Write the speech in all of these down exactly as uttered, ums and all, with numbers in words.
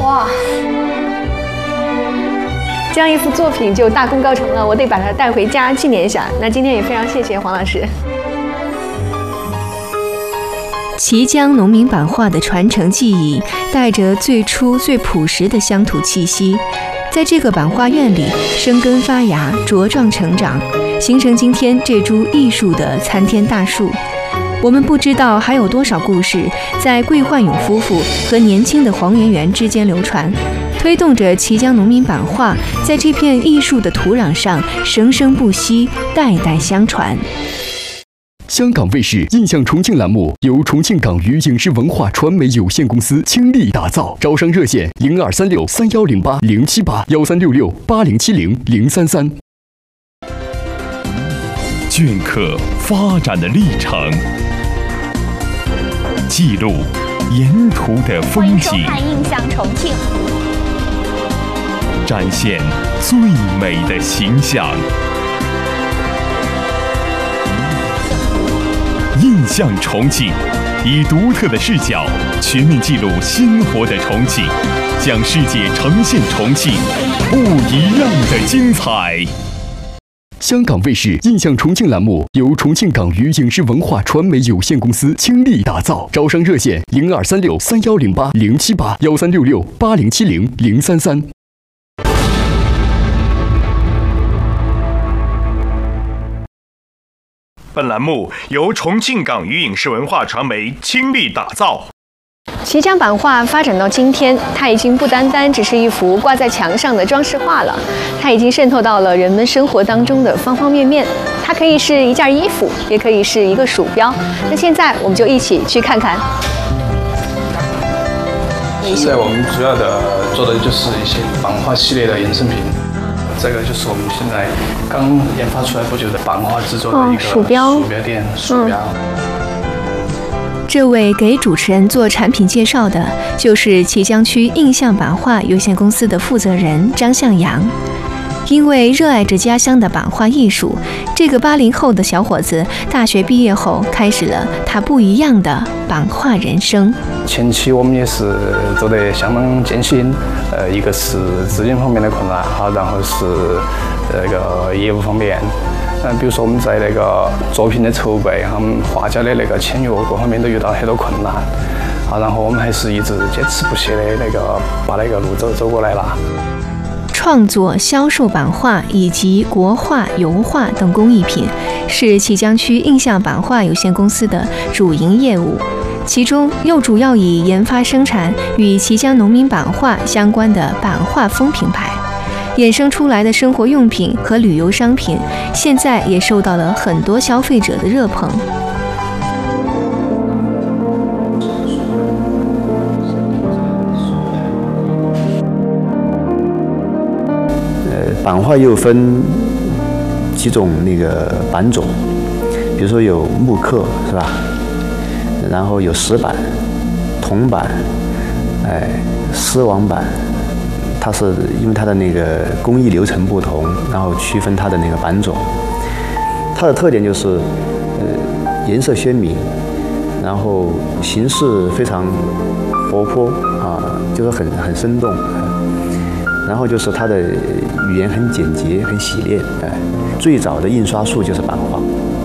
哇，这样一幅作品就大功告成了，我得把它带回家纪念一下。那今天也非常谢谢黄老师。 綦江农民版画的传承技艺，带着最初最朴实的乡土气息，在这个版画院里生根发芽，茁壮成长，形成今天这株艺术的参天大树。我们不知道还有多少故事在桂焕勇夫妇和年轻的黄圆圆之间流传，推动着綦江农民版画在这片艺术的土壤上生生不息，代代相传。 香港卫视印象重庆栏目由重庆港娱影视文化传媒有限公司倾力打造，招商热线零二三六三幺零八零七八幺三六六八零七零零三三。 镌刻发展的历程，记录沿途的风景， 欢迎收看《印象重庆》， 展现最美的形象。印象重庆，以独特的视角全面记录鲜活的重庆，向世界呈现重庆不一样的精彩。 香港卫视印象重庆栏目由重庆港娱影视文化传媒有限公司倾力打造，招商热线零二三六三幺零八零七八幺三六六八零七零零三三。 本栏目由重庆港娱影视文化传媒倾力打造。 綦江版画发展到今天，它已经不单单只是一幅挂在墙上的装饰画了，它已经渗透到了人们生活当中的方方面面。它可以是一件衣服，也可以是一个鼠标。那现在我们就一起去看看。 现在我们主要的做的就是一些版画系列的衍生品。这个就是我们现在刚研发出来不久的版画制作的一个鼠标， 鼠标垫、鼠标。 嗯、这位给主持人做产品介绍的，就是綦江区印象版画有限公司的负责人张向阳。因为热爱着家乡的版画艺术，这个八零后的小伙子大学毕业后，开始了他不一样的版画人生。 前期我们也是走得相当艰辛，呃，一个是资金方面的困难，好，然后是那个业务方面，嗯、呃，比如说我们在那个作品的筹备，哈，画家的那个签约各方面都遇到很多困难，好，然后我们还是一直坚持不懈的那个把那个路走走过来了。 创作、销售版画以及国画、油画等工艺品，是綦江区印象版画有限公司的主营业务。其中又主要以研发生产与綦江农民版画相关的版画风品牌，衍生出来的生活用品和旅游商品，现在也受到了很多消费者的热捧。 版画又分几种那个版种，比如说有木刻是吧？然后有石版、铜版，哎，丝网版。它是因为它的那个工艺流程不同，然后区分它的那个版种。它的特点就是，呃，颜色鲜明，然后形式非常活泼啊，就是很很生动。然后就是它的语言很简洁、很洗练，哎，最早的印刷术就是版画。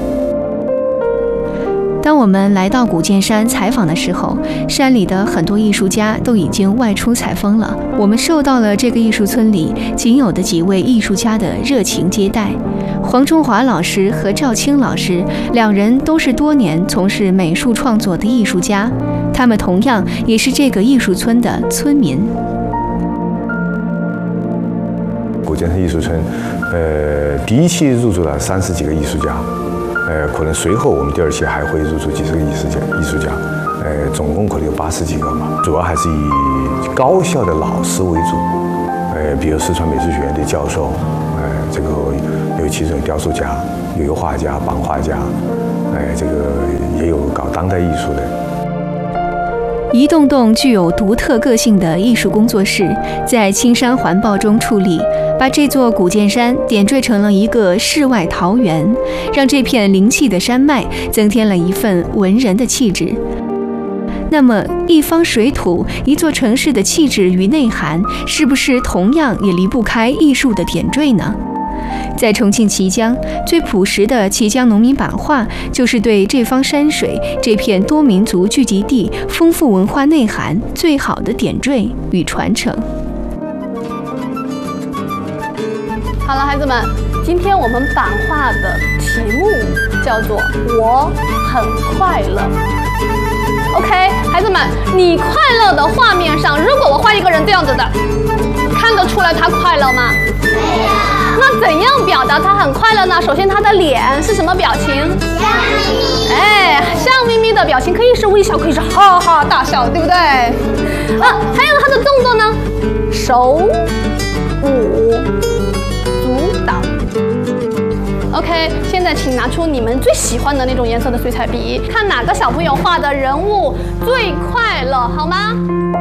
当我们来到古建山采访的时候，山里的很多艺术家都已经外出采风了。我们受到了这个艺术村里仅有的几位艺术家的热情接待。黄中华老师和赵青老师两人都是多年从事美术创作的艺术家，他们同样也是这个艺术村的村民。 古建山艺术村，呃，第一期入驻了三十几个艺术家，呃，可能随后我们第二期还会入驻几十个艺术家，艺术家，呃，总共可能有八十几个嘛。主要还是以高校的老师为主，呃，比如四川美术学院的教授，呃，这个有其中雕塑家、有油画家、版画家，呃，这个也有搞当代艺术的。 一栋栋具有独特个性的艺术工作室，在青山环抱中矗立，把这座古建山点缀成了一个世外桃源，让这片灵气的山脉增添了一份文人的气质。 那么，一方水土、一座城市的气质与内涵，是不是同样也离不开艺术的点缀呢？在重庆綦江，最朴实的綦江农民版画，就是对这方山水、这片多民族聚集地丰富文化内涵最好的点缀与传承。 好了，孩子们，今天我们版画的题目叫做“我很快乐”。OK， 孩子们，你快乐的画面上，如果我画一个人这样子的，看得出来他快乐吗？没有。那怎样表达他很快乐呢？首先，他的脸是什么表情？笑眯眯。哎，笑眯眯的表情可以是微笑，可以是哈哈大笑，对不对？啊，还有他的动作呢，手舞足蹈。OK， 现在请拿出你们最喜欢的那种颜色的水彩笔，看哪个小朋友画的人物最快乐，好吗？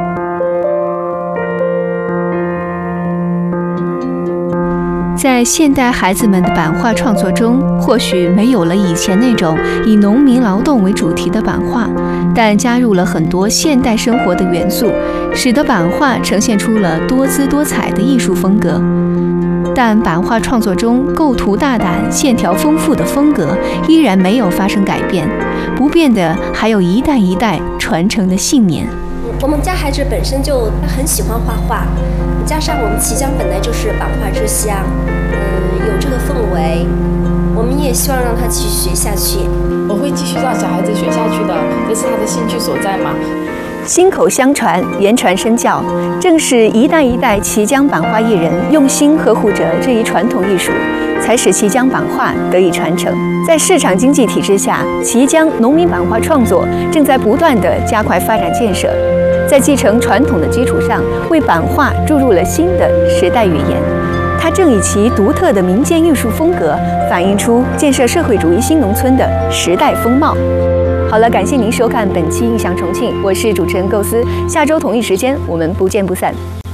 在现代孩子们的版画创作中，或许没有了以前那种以农民劳动为主题的版画，但加入了很多现代生活的元素，使得版画呈现出了多姿多彩的艺术风格。但版画创作中构图大胆、线条丰富的风格依然没有发生改变，不变的还有一代一代传承的信念。 我们家孩子本身就很喜欢画画，加上我们綦江本来就是版画之乡，嗯，有这个氛围，我们也希望让他继续学下去。 我会继续让小孩子学下去的，这是他的兴趣所在嘛。 心口相传，言传身教，正是一代一代綦江版画艺人用心呵护着这一传统艺术，才使綦江版画得以传承。在市场经济体制下，綦江农民版画创作正在不断地加快发展建设，在继承传统的基础上，为版画注入了新的时代语言。它正以其独特的民间艺术风格，反映出建设社会主义新农村的时代风貌。好了，感谢您收看本期《印象重庆》，我是主持人构思，下周同一时间我们不见不散。